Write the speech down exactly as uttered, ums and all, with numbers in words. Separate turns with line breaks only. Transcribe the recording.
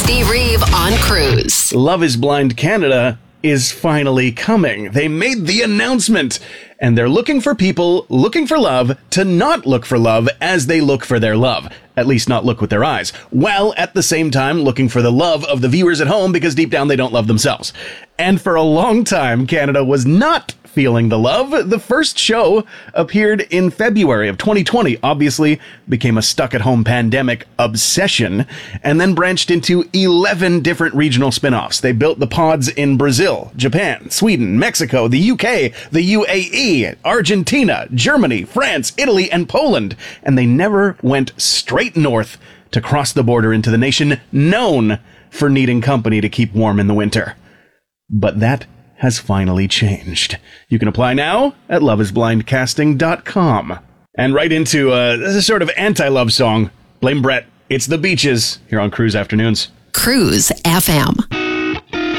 Steve Reeve on Cruise.
Love is Blind Canada is finally coming. They made the announcement, and they're looking for people looking for love to not look for love as they look for their love. At least not look with their eyes, while at the same time looking for the love of the viewers at home because deep down they don't love themselves. And for a long time, Canada was not feeling the love. The first show appeared in February of twenty twenty, obviously became a stuck-at-home pandemic obsession, and then branched into eleven different regional spin-offs. They built the pods in Brazil, Japan, Sweden, Mexico, the U K, the U A E, Argentina, Germany, France, Italy, and Poland, and they never went straight north to cross the border into the nation known for needing company to keep warm in the winter. But that has finally changed. You can apply now at love is blind casting dot com. And right into uh, a sort of anti-love song. Blame Brett. It's The Beaches here on Cruise Afternoons.
Cruise F M.